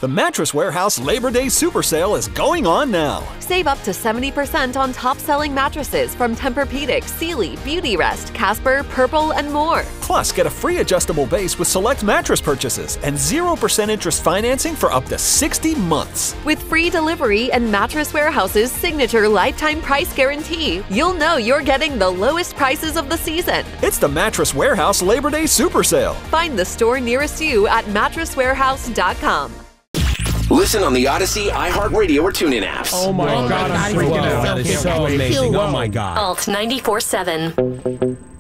The Mattress Warehouse Labor Day Super Sale is going on now. Save up to 70% on top-selling mattresses from Tempur-Pedic, Sealy, Beautyrest, Casper, Purple, and more. Plus, get a free adjustable base with select mattress purchases and 0% interest financing for up to 60 months. With free delivery and Mattress Warehouse's signature lifetime price guarantee, you'll know you're getting the lowest prices of the season. It's the Mattress Warehouse Labor Day Super Sale. Find the store nearest you at mattresswarehouse.com. Listen on the Odyssey, iHeartRadio, or TuneIn apps. Oh my God, I'm freaking out. That is so amazing. Oh my God. Alt 94.7.